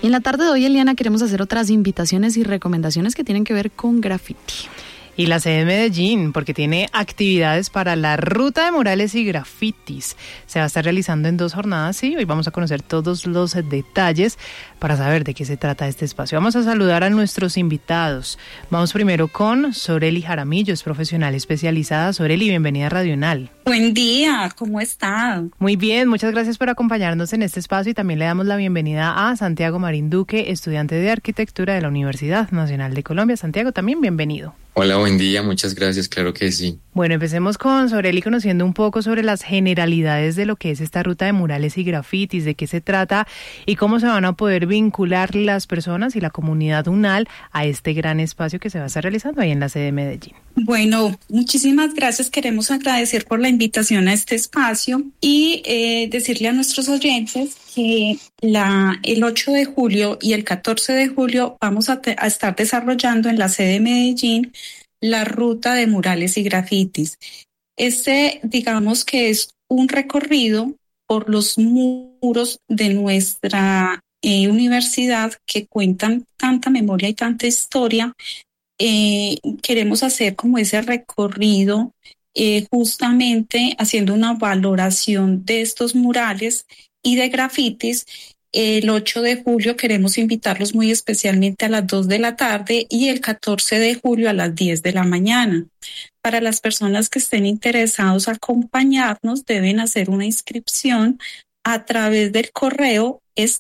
Y en la tarde de hoy, Eliana, queremos hacer otras invitaciones y recomendaciones que tienen que ver con graffiti. Y la sede de Medellín, porque tiene actividades para la ruta de murales y grafitis. Se va a estar realizando en 2 jornadas y hoy vamos a conocer todos los detalles para saber de qué se trata este espacio. Vamos a saludar a nuestros invitados. Vamos primero con Soreli Jaramillo, es profesional especializada. Soreli, bienvenida a Radional. Buen día, ¿cómo está? Muy bien, muchas gracias por acompañarnos en este espacio y también le damos la bienvenida a Santiago Marín Duque, estudiante de Arquitectura de la Universidad Nacional de Colombia. Santiago, también bienvenido. Hola, buen día, muchas gracias, claro que sí. Bueno, empecemos con Soreli conociendo un poco sobre las generalidades de lo que es esta ruta de murales y grafitis, de qué se trata y cómo se van a poder vincular las personas y la comunidad UNAL a este gran espacio que se va a estar realizando ahí en la sede de Medellín. Bueno, muchísimas gracias. Queremos agradecer por la invitación a este espacio y decirle a nuestros oyentes que el 8 de julio y el 14 de julio vamos a estar desarrollando en la sede de Medellín la ruta de murales y grafitis. Digamos que es un recorrido por los muros de nuestra universidad que cuentan tanta memoria y tanta historia. Queremos hacer como ese recorrido justamente haciendo una valoración de estos murales y de grafitis. El 8 de julio queremos invitarlos muy especialmente a las 2 de la tarde y el 14 de julio a las 10 de la mañana. Para las personas que estén interesados en acompañarnos, deben hacer una inscripción a través del correo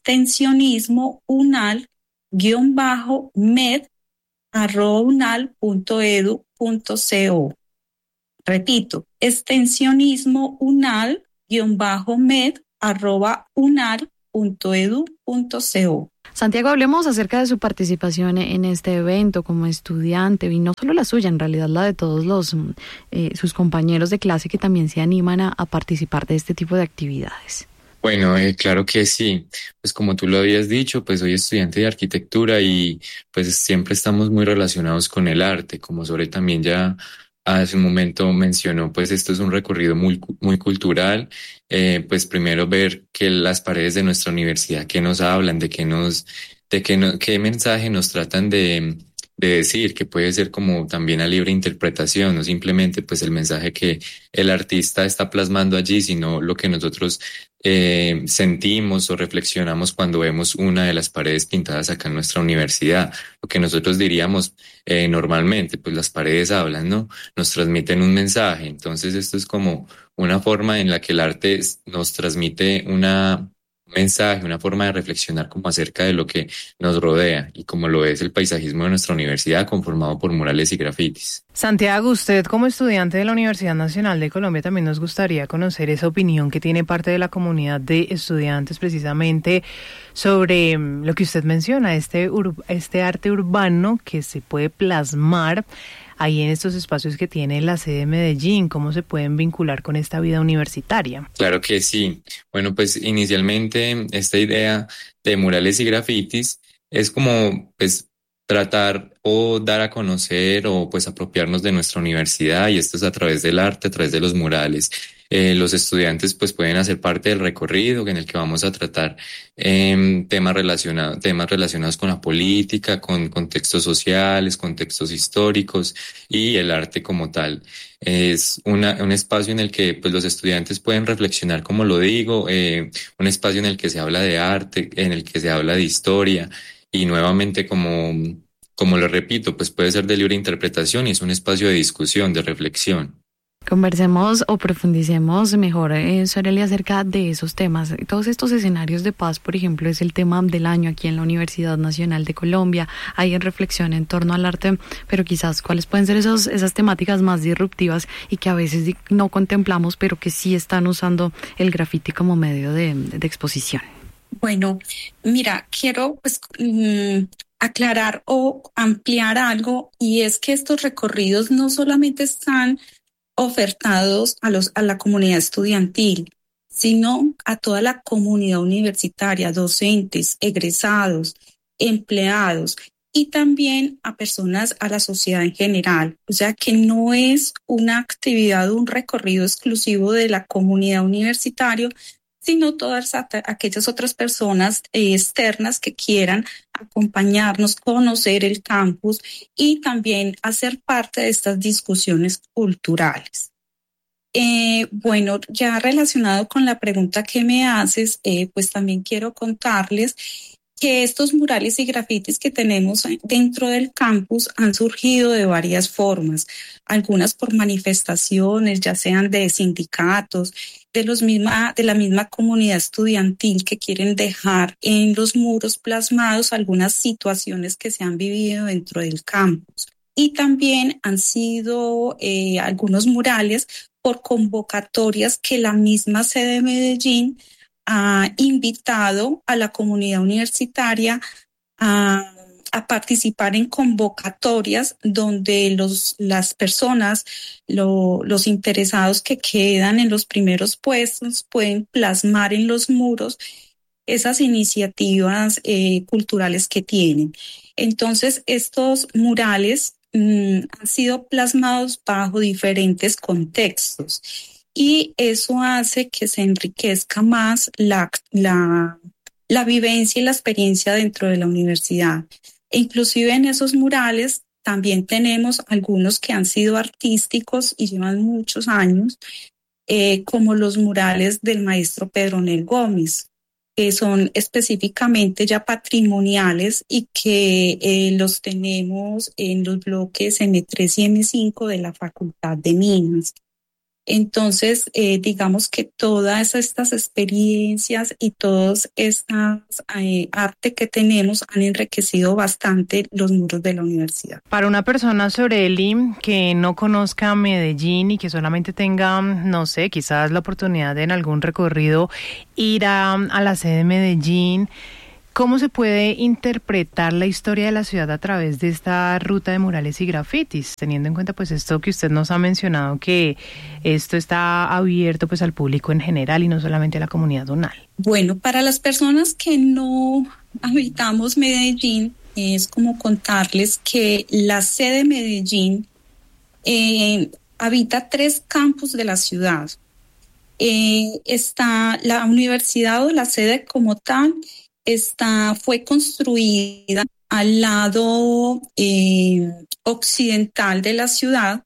extensionismounal-med@unal.edu.co. Repito, extensionismounal-med@unal.edu.co. Santiago, hablemos acerca de su participación en este evento como estudiante, y no solo la suya, en realidad la de todos sus compañeros de clase que también se animan a participar de este tipo de actividades. Bueno, claro que sí. Pues como tú lo habías dicho, pues soy estudiante de arquitectura y pues siempre estamos muy relacionados con el arte. Como Sore también ya hace un momento mencionó, pues esto es un recorrido muy cultural. Pues primero ver que las paredes de nuestra universidad, qué nos hablan, qué mensaje nos tratan de decir, que puede ser como también a libre interpretación, no simplemente pues el mensaje que el artista está plasmando allí, sino lo que nosotros sentimos o reflexionamos cuando vemos una de las paredes pintadas acá en nuestra universidad. Lo que nosotros diríamos normalmente, pues las paredes hablan, ¿no? Nos transmiten un mensaje. Entonces esto es como una forma en la que el arte nos transmite un mensaje, una forma de reflexionar como acerca de lo que nos rodea y como lo es el paisajismo de nuestra universidad conformado por murales y grafitis. Santiago, usted como estudiante de la Universidad Nacional de Colombia también nos gustaría conocer esa opinión que tiene parte de la comunidad de estudiantes precisamente sobre lo que usted menciona, este arte urbano que se puede plasmar ahí en estos espacios que tiene la sede de Medellín. ¿Cómo se pueden vincular con esta vida universitaria? Claro que sí. Bueno, pues inicialmente esta idea de murales y grafitis es como pues tratar o dar a conocer o pues apropiarnos de nuestra universidad, y esto es a través del arte, a través de los murales. Los estudiantes pues pueden hacer parte del recorrido en el que vamos a tratar temas relacionados con la política, con contextos sociales, contextos históricos y el arte como tal. Es un espacio en el que pues los estudiantes pueden reflexionar, como lo digo, un espacio en el que se habla de arte, en el que se habla de historia y nuevamente como lo repito, pues puede ser de libre interpretación y es un espacio de discusión, de reflexión. Conversemos o profundicemos mejor, Soreli, acerca de esos temas. Todos estos escenarios de paz, por ejemplo, es el tema del año aquí en la Universidad Nacional de Colombia. Hay en reflexión en torno al arte, pero quizás cuáles pueden ser esas temáticas más disruptivas y que a veces no contemplamos, pero que sí están usando el graffiti como medio de exposición. Bueno, mira, quiero aclarar o ampliar algo, y es que estos recorridos no solamente están ofertados a la comunidad estudiantil, sino a toda la comunidad universitaria, docentes, egresados, empleados y también a personas, a la sociedad en general. O sea que no es una actividad, un recorrido exclusivo de la comunidad universitaria, sino todas aquellas otras personas externas que quieran acompañarnos, conocer el campus y también hacer parte de estas discusiones culturales. Bueno, ya relacionado con la pregunta que me haces, pues también quiero contarles que estos murales y grafitis que tenemos dentro del campus han surgido de varias formas, algunas por manifestaciones, ya sean de sindicatos, de la misma comunidad estudiantil que quieren dejar en los muros plasmados algunas situaciones que se han vivido dentro del campus. Y también han sido algunos murales por convocatorias que la misma sede de Medellín ha invitado a la comunidad universitaria a participar en convocatorias donde las personas, los interesados que quedan en los primeros puestos pueden plasmar en los muros esas iniciativas culturales que tienen. Entonces, estos murales han sido plasmados bajo diferentes contextos. Y eso hace que se enriquezca más la vivencia y la experiencia dentro de la universidad. E inclusive en esos murales también tenemos algunos que han sido artísticos y llevan muchos años, como los murales del maestro Pedro Nel Gómez, que son específicamente ya patrimoniales y que los tenemos en los bloques M3 y M5 de la Facultad de Minas. Entonces, digamos que todas estas experiencias y todas estas arte que tenemos han enriquecido bastante los muros de la universidad. Para una persona, Soreli, que no conozca Medellín y que solamente tenga, no sé, quizás la oportunidad de en algún recorrido ir a la sede de Medellín, ¿cómo se puede interpretar la historia de la ciudad a través de esta ruta de murales y grafitis? Teniendo en cuenta pues esto que usted nos ha mencionado, que esto está abierto pues al público en general y no solamente a la comunidad donal. Bueno, para las personas que no habitamos Medellín, es como contarles que la sede de Medellín habita 3 campus de la ciudad. Está la universidad o la sede como tal, fue construida al lado occidental de la ciudad,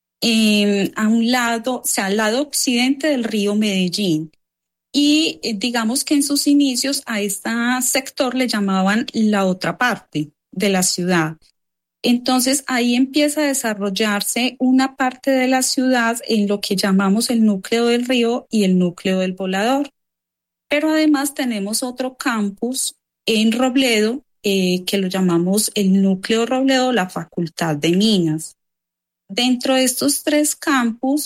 a un lado, o sea, al lado occidente del río Medellín. Y digamos que en sus inicios a este sector le llamaban la otra parte de la ciudad. Entonces ahí empieza a desarrollarse una parte de la ciudad en lo que llamamos el núcleo del río y el núcleo del Volador. Pero además tenemos otro campus en Robledo, que lo llamamos el núcleo Robledo, la Facultad de Minas. Dentro de estos 3 campus,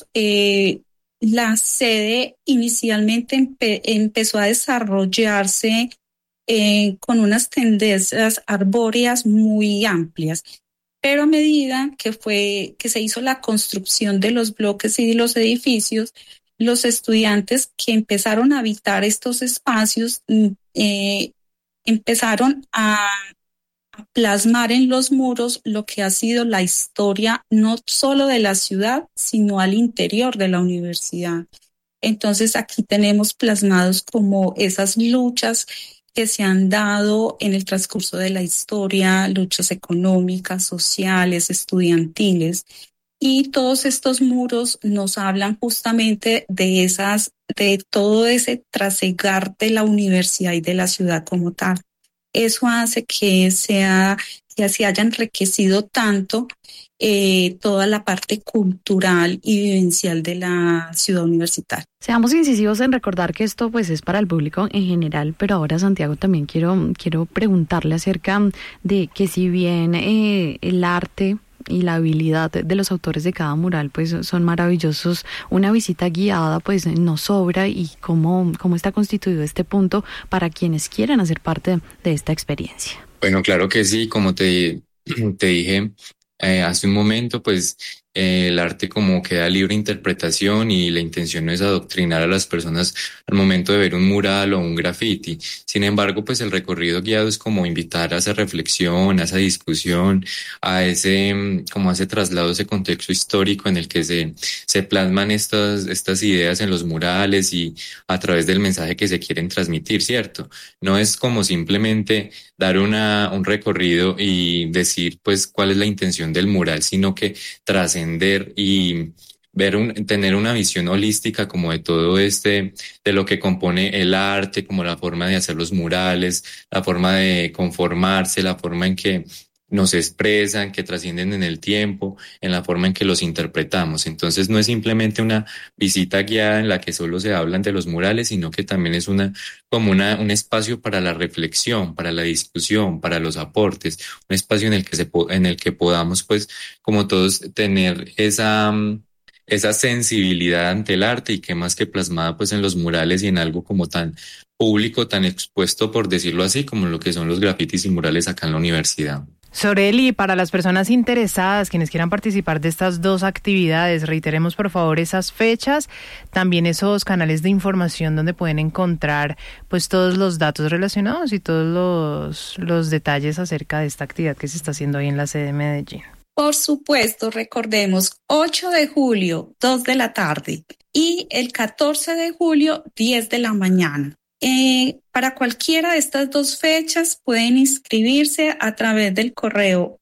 la sede inicialmente empezó a desarrollarse con unas tendencias arbóreas muy amplias. Pero a medida que se hizo la construcción de los bloques y de los edificios, los estudiantes que empezaron a habitar estos espacios empezaron a plasmar en los muros lo que ha sido la historia no solo de la ciudad, sino al interior de la universidad. Entonces aquí tenemos plasmados como esas luchas que se han dado en el transcurso de la historia, luchas económicas, sociales, estudiantiles. Y todos estos muros nos hablan justamente de todo ese trasegar de la universidad y de la ciudad como tal. Eso hace que se haya enriquecido tanto toda la parte cultural y vivencial de la ciudad universitaria. Seamos incisivos en recordar que esto pues es para el público en general, pero ahora, Santiago, también quiero preguntarle acerca de que si bien el arte y la habilidad de los autores de cada mural pues son maravillosos, una visita guiada pues no sobra, y cómo está constituido este punto para quienes quieran hacer parte de esta experiencia. Bueno, claro que sí, como te dije hace un momento, pues el arte como queda libre interpretación y la intención no es adoctrinar a las personas al momento de ver un mural o un graffiti. Sin embargo, pues el recorrido guiado es como invitar a esa reflexión, a esa discusión, a como a ese traslado, ese contexto histórico en el que se plasman estas ideas en los murales y a través del mensaje que se quieren transmitir, ¿cierto? No es como simplemente dar un recorrido y decir pues cuál es la intención del mural, sino que trascender y tener una visión holística como de todo de lo que compone el arte, como la forma de hacer los murales, la forma de conformarse, la forma en que nos expresan, que trascienden en el tiempo, en la forma en que los interpretamos. Entonces no es simplemente una visita guiada en la que solo se hablan de los murales, sino que también es un espacio para la reflexión, para la discusión, para los aportes, un espacio en el que podamos, pues, como todos, tener esa sensibilidad ante el arte y que más que plasmada, pues, en los murales y en algo como tan público, tan expuesto, por decirlo así, como lo que son los grafitis y murales acá en la universidad. Soreli, para las personas interesadas, quienes quieran participar de estas dos actividades, reiteremos por favor esas fechas, también esos canales de información donde pueden encontrar pues todos los datos relacionados y todos los detalles acerca de esta actividad que se está haciendo hoy en la sede de Medellín. Por supuesto, recordemos, 8 de julio, 2 de la tarde y el 14 de julio, 10 de la mañana. Para cualquiera de estas dos fechas pueden inscribirse a través del correo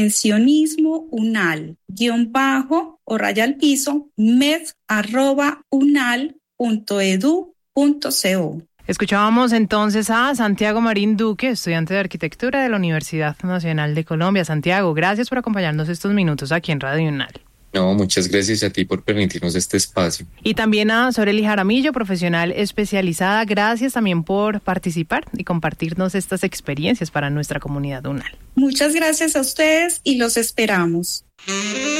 extensionismounal-med@unal.edu.co. Escuchábamos entonces a Santiago Marín Duque, estudiante de Arquitectura de la Universidad Nacional de Colombia. Santiago, gracias por acompañarnos estos minutos aquí en Radio UNAL. No, muchas gracias a ti por permitirnos este espacio. Y también a Soreli Jaramillo, profesional especializada. Gracias también por participar y compartirnos estas experiencias para nuestra comunidad UNAL. Muchas gracias a ustedes y los esperamos.